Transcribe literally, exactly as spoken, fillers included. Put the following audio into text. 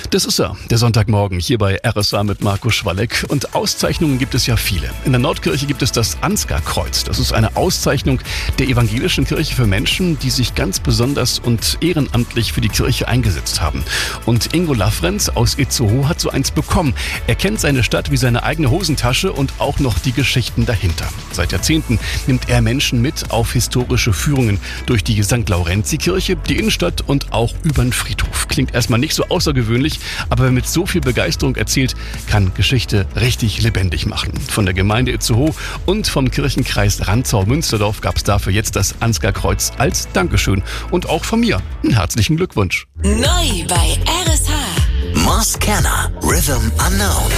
Das ist er, der Sonntagmorgen hier bei R S A mit Marco Schwalleck. Und Auszeichnungen gibt es ja viele. In der Nordkirche gibt es das Ansgar-Kreuz. Das ist eine Auszeichnung der evangelischen Kirche für Menschen, die sich ganz besonders und ehrenamtlich für die Kirche eingesetzt haben. Und Ingo Laffrenz aus Itzehoe hat so eins bekommen. Er kennt seine Stadt wie seine eigene Hosentasche und auch noch die Geschichten dahinter. Seit Jahrzehnten nimmt er Menschen mit auf historische Führungen durch die Sankt Laurenzi-Kirche, die Innenstadt und auch über den Friedhof. Klingt erstmal nicht so außergewöhnlich, aber wer mit so viel Begeisterung erzählt, kann Geschichte richtig lebendig machen. Von der Gemeinde Itzehoe und vom Kirchenkreis Rantzau-Münsterdorf gab es dafür jetzt das Ansgar-Kreuz als Dankeschön. Und auch von mir einen herzlichen Glückwunsch. Neu bei R S H. Moss Canner, Rhythm Unknown.